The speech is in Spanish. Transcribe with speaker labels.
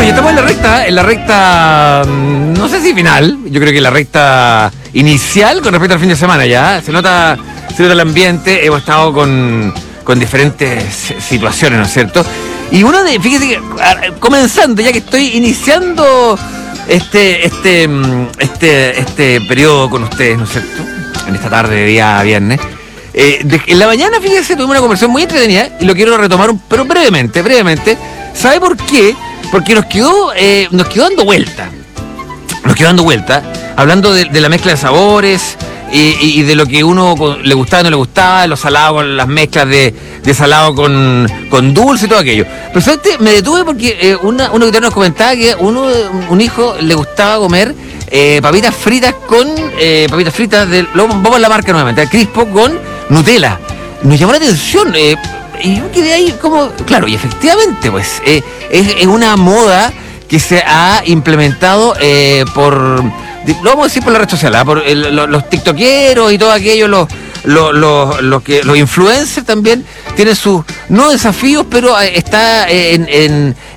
Speaker 1: Oye, estamos en la recta, no sé si final, yo creo que la recta inicial con respecto al fin de semana ya. Se nota el ambiente, hemos estado con diferentes situaciones, ¿no es cierto? Y fíjese que, comenzando, ya que estoy iniciando este periodo con ustedes, ¿no es cierto? En esta tarde de día viernes. En la mañana, fíjese, tuvimos una conversación muy entretenida y lo quiero retomar, pero brevemente. ¿Sabe por qué? Porque nos quedó dando vuelta. Hablando de la mezcla de sabores y de lo que uno le gustaba y no le gustaba, los salados con las mezclas de salado con dulce y todo aquello. Pero ¿sabes? Me detuve porque uno que nos comentaba que un hijo le gustaba comer papitas fritas vamos a la marca nuevamente, al Crispo con Nutella. Nos llamó la atención. Y yo quedé ahí como, claro, y efectivamente, pues, es una moda que se ha implementado lo vamos a decir por la red social, por los tiktokeros y todo aquello, los influencers también tienen sus, no desafíos, pero está en